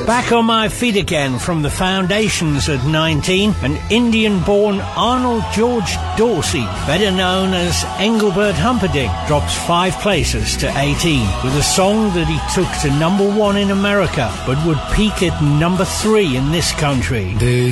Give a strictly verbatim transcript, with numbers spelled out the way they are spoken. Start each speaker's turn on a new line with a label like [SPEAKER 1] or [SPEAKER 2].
[SPEAKER 1] Back on My Feet Again from the Foundations at nineteen, an Indian-born Arnold George Dorsey, better known as Engelbert Humperdinck, drops five places to eighteen with a song that he took to number one in America but would peak at number three in this country.